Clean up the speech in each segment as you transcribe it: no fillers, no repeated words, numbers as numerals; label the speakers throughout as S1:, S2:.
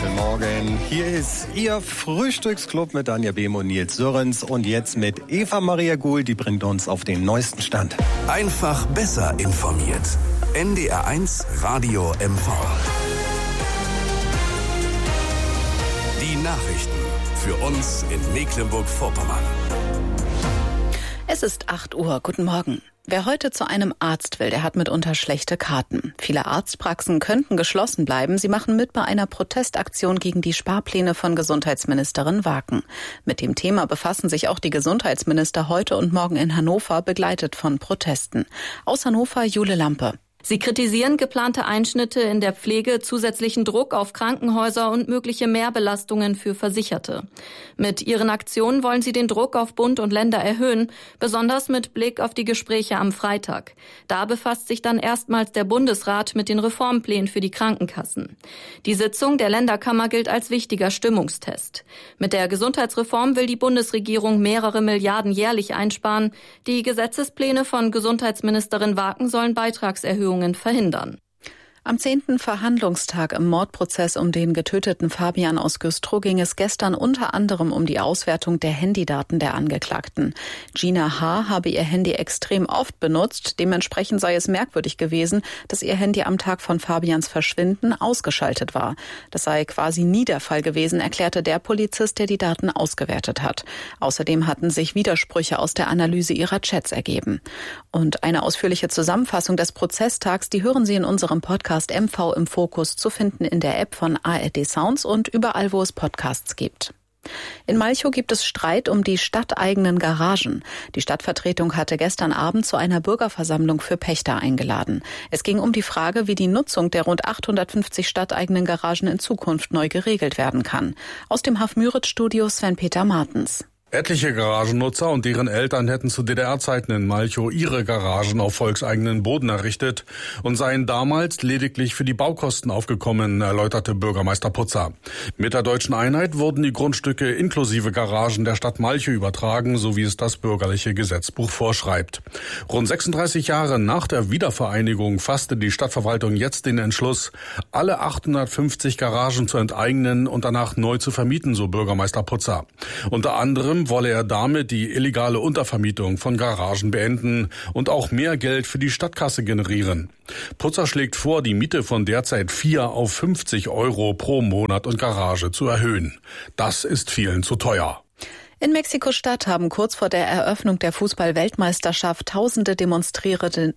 S1: Guten Morgen. Hier ist Ihr Frühstücksclub mit Anja Behm und Nils Sörens. Und jetzt mit Eva Maria Guhl, die bringt uns auf den neuesten Stand.
S2: Einfach besser informiert. NDR1 Radio MV. Die Nachrichten für uns in Mecklenburg-Vorpommern.
S3: Es ist 8 Uhr. Guten Morgen. Wer heute zu einem Arzt will, der hat mitunter schlechte Karten. Viele Arztpraxen könnten geschlossen bleiben. Sie machen mit bei einer Protestaktion gegen die Sparpläne von Gesundheitsministerin Waken. Mit dem Thema befassen sich auch die Gesundheitsminister heute und morgen in Hannover, begleitet von Protesten. Aus Hannover Jule Lampe.
S4: Sie kritisieren geplante Einschnitte in der Pflege, zusätzlichen Druck auf Krankenhäuser und mögliche Mehrbelastungen für Versicherte. Mit ihren Aktionen wollen sie den Druck auf Bund und Länder erhöhen, besonders mit Blick auf die Gespräche am Freitag. Da befasst sich dann erstmals der Bundesrat mit den Reformplänen für die Krankenkassen. Die Sitzung der Länderkammer gilt als wichtiger Stimmungstest. Mit der Gesundheitsreform will die Bundesregierung mehrere Milliarden jährlich einsparen. Die Gesetzespläne von Gesundheitsministerin Waken sollen Beitragserhöhungen verhindern.
S3: Am 10. Verhandlungstag im Mordprozess um den getöteten Fabian aus Güstrow ging es gestern unter anderem um die Auswertung der Handydaten der Angeklagten. Gina H. habe ihr Handy extrem oft benutzt. Dementsprechend sei es merkwürdig gewesen, dass ihr Handy am Tag von Fabians Verschwinden ausgeschaltet war. Das sei quasi nie der Fall gewesen, erklärte der Polizist, der die Daten ausgewertet hat. Außerdem hatten sich Widersprüche aus der Analyse ihrer Chats ergeben. Und eine ausführliche Zusammenfassung des Prozesstags, die hören Sie in unserem Podcast MV im Fokus, zu finden in der App von ARD Sounds und überall, wo es Podcasts gibt. In Malchow gibt es Streit um die stadteigenen Garagen. Die Stadtvertretung hatte gestern Abend zu einer Bürgerversammlung für Pächter eingeladen. Es ging um die Frage, wie die Nutzung der rund 850 stadteigenen Garagen in Zukunft neu geregelt werden kann. Aus dem Haf-Müritz-Studio Sven-Peter Martens.
S5: Etliche Garagennutzer und deren Eltern hätten zu DDR-Zeiten in Malchow ihre Garagen auf volkseigenen Boden errichtet und seien damals lediglich für die Baukosten aufgekommen, erläuterte Bürgermeister Putzer. Mit der Deutschen Einheit wurden die Grundstücke inklusive Garagen der Stadt Malchow übertragen, so wie es das bürgerliche Gesetzbuch vorschreibt. Rund 36 Jahre nach der Wiedervereinigung fasste die Stadtverwaltung jetzt den Entschluss, alle 850 Garagen zu enteignen und danach neu zu vermieten, so Bürgermeister Putzer. Unter anderem wolle er damit die illegale Untervermietung von Garagen beenden und auch mehr Geld für die Stadtkasse generieren. Putzer schlägt vor, die Miete von derzeit 4 auf 50 Euro pro Monat und Garage zu erhöhen. Das ist vielen zu teuer.
S3: In Mexiko-Stadt haben kurz vor der Eröffnung der Fußball-Weltmeisterschaft tausende Demonstrierende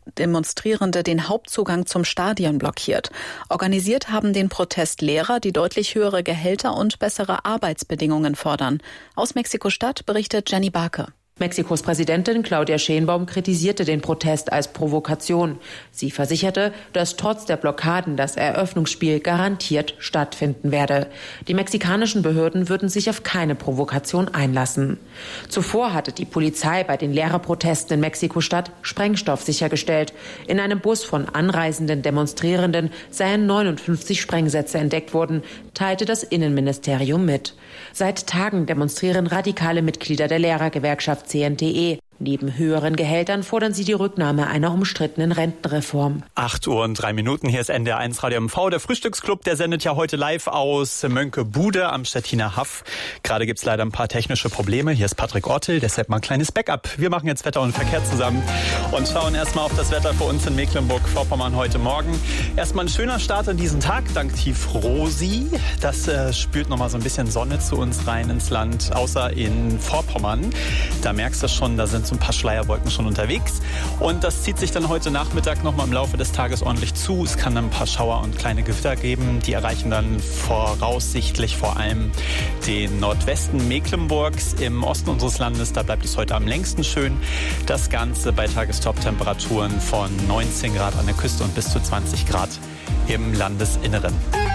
S3: den Hauptzugang zum Stadion blockiert. Organisiert haben den Protest Lehrer, die deutlich höhere Gehälter und bessere Arbeitsbedingungen fordern. Aus Mexiko-Stadt berichtet Jenny Barke.
S6: Mexikos Präsidentin Claudia Sheinbaum kritisierte den Protest als Provokation. Sie versicherte, dass trotz der Blockaden das Eröffnungsspiel garantiert stattfinden werde. Die mexikanischen Behörden würden sich auf keine Provokation einlassen. Zuvor hatte die Polizei bei den Lehrerprotesten in Mexiko-Stadt Sprengstoff sichergestellt. In einem Bus von anreisenden Demonstrierenden seien 59 Sprengsätze entdeckt worden, teilte das Innenministerium mit. Seit Tagen demonstrieren radikale Mitglieder der Lehrergewerkschaft CNTE. Neben höheren Gehältern fordern sie die Rücknahme einer umstrittenen Rentenreform.
S7: 8:03. Hier ist NDR1 Radio MV. Der Frühstücksclub, der sendet ja heute live aus Mönckebude am Stettiner Haff. Gerade gibt's leider ein paar technische Probleme. Hier ist Patrick Ortel, deshalb mal ein kleines Backup. Wir machen jetzt Wetter und Verkehr zusammen und schauen erstmal auf das Wetter für uns in Mecklenburg-Vorpommern heute Morgen. Erstmal ein schöner Start in diesen Tag, dank Tief Rosi. Das spült nochmal so ein bisschen Sonne zu uns rein ins Land, außer in Vorpommern. Da merkst du schon, da sind so ein paar Schleierwolken schon unterwegs. Und das zieht sich dann heute Nachmittag nochmal im Laufe des Tages ordentlich zu. Es kann dann ein paar Schauer und kleine Gewitter geben. Die erreichen dann voraussichtlich vor allem den Nordwesten Mecklenburgs. Im Osten unseres Landes, da bleibt es heute am längsten schön. Das Ganze bei Tagestop-Temperaturen von 19 Grad an der Küste und bis zu 20 Grad im Landesinneren.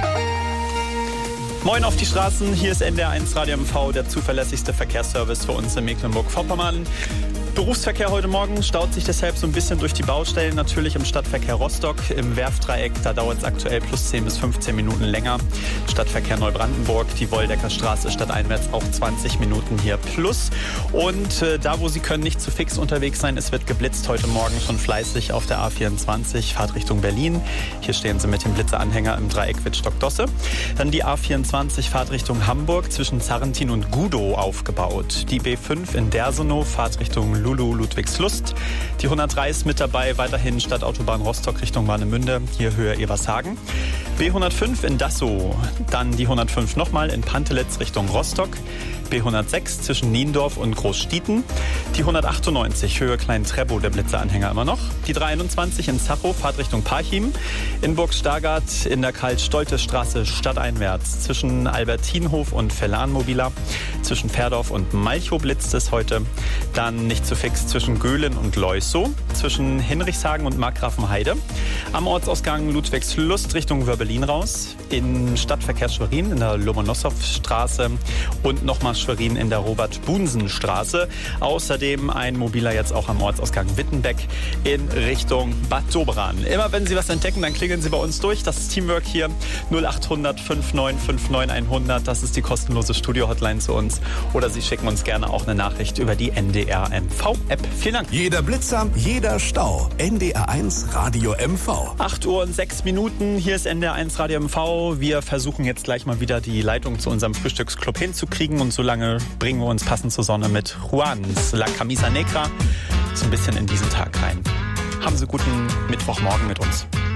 S7: Moin auf die Straßen, hier ist NDR1 Radio MV, der zuverlässigste Verkehrsservice für uns in Mecklenburg-Vorpommern. Berufsverkehr heute Morgen staut sich deshalb so ein bisschen durch die Baustellen. Natürlich im Stadtverkehr Rostock, im Werftdreieck, da dauert es aktuell plus 10 bis 15 Minuten länger. Stadtverkehr Neubrandenburg, die Woldeckerstraße stadteinwärts auch 20 Minuten hier plus. Und da, wo Sie können, nicht zu fix unterwegs sein. Es wird geblitzt heute Morgen schon fleißig auf der A24, Fahrtrichtung Berlin. Hier stehen Sie mit dem Blitzeranhänger im Dreieck Wittstock-Dosse. Dann die A24, Fahrtrichtung Hamburg, zwischen Zarrentin und Gudow aufgebaut. Die B5 in Dersenow, Fahrtrichtung Lulu-Ludwigslust. Die 103 ist mit dabei, weiterhin Stadtautobahn Rostock Richtung Warnemünde, hier Höhe Evershagen. B105 in Dassow, dann die 105 nochmal in Pantelitz Richtung Rostock. B106 zwischen Niendorf und Großstieten. Die 198 Höhe Klein-Treppow, der Blitzeranhänger immer noch. Die 321 in Zachow, Fahrtrichtung Parchim. In Burg-Stargard in der Karl-Stolte-Straße stadteinwärts. Zwischen Albertinhof und Verlan-Mobila. Zwischen Fährdorf und Malchow blitzt es heute. Dann nicht zu fix zwischen Göhlen und Leusow. Zwischen Hinrichshagen und Markgrafenheide. Am Ortsausgang Ludwigslust Richtung Wörbelin raus. In Stadtverkehr Schwerin in der Lomonossow-Straße. Und nochmal Schwerin in der Robert-Bunsen-Straße. Außerdem ein Mobiler jetzt auch am Ortsausgang Wittenbeck in Richtung Bad Doberan. Immer wenn Sie was entdecken, dann klingeln Sie bei uns durch. Das ist Teamwork hier. 0800 5959 100. Das ist die kostenlose Studio-Hotline zu uns. Oder Sie schicken uns gerne auch eine Nachricht über die NDR MV-App. Vielen Dank.
S2: Jeder Blitzer, jeder Stau. NDR1 Radio MV.
S7: 8 Uhr und 6 Minuten. Hier ist NDR1 Radio MV. Wir versuchen jetzt gleich mal wieder die Leitung zu unserem Frühstücksclub hinzukriegen. Und solange bringen wir uns passend zur Sonne mit Juans La Camisa Negra so ein bisschen in diesen Tag rein. Haben Sie guten Mittwochmorgen mit uns.